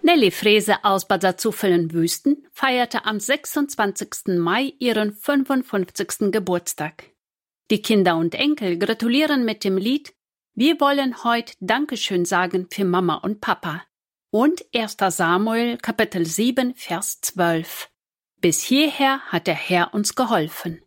Nelly Frese aus Bad Salzuflen-Wüsten feierte am 26. Mai ihren 55. Geburtstag. Die Kinder und Enkel gratulieren mit dem Lied „Wir wollen heute Dankeschön sagen für Mama und Papa" und 1. Samuel, Kapitel 7, Vers 12. Bis hierher hat der Herr uns geholfen.